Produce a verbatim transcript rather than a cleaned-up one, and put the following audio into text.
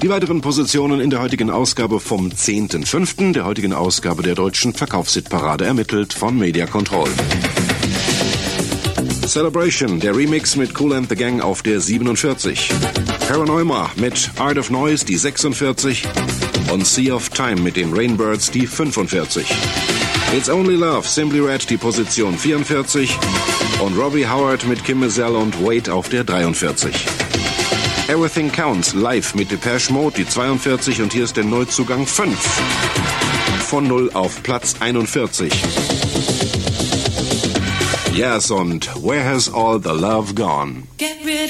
Die weiteren Positionen in der heutigen Ausgabe vom zehnten fünften, der heutigen Ausgabe der deutschen Verkaufshitparade, ermittelt von Media Control. Celebration, der Remix mit Kool and the Gang auf der siebenundvierzig. Paranoima mit Art of Noise, die sechsundvierzig. Und Sea of Time mit den Rainbirds, die fünfundvierzig. It's Only Love, Simply Red, die Position vierundvierzig. Und Robbie Howard mit Kim Mazelle und Wait auf der dreiundvierzig. Everything Counts, live mit Depeche Mode, die zweiundvierzig. Und hier ist der Neuzugang fünf. Von null auf Platz einundvierzig. Yes, und Where Has All the Love Gone?